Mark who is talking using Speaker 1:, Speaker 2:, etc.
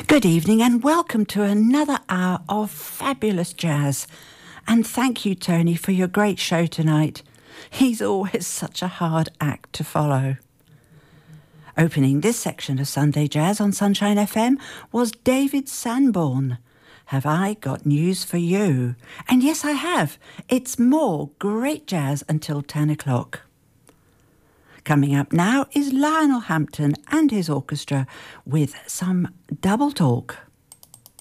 Speaker 1: Good evening and welcome to another hour of fabulous jazz. And thank you, Tony, for your great show tonight. He's always such a hard act to follow. Opening this section of Sunday Jazz on Sunshine FM was David Sanborn. Have I got news for you? And yes, I have. It's more great jazz until 10 o'clock. Coming up now is Lionel Hampton and his orchestra with some double talk.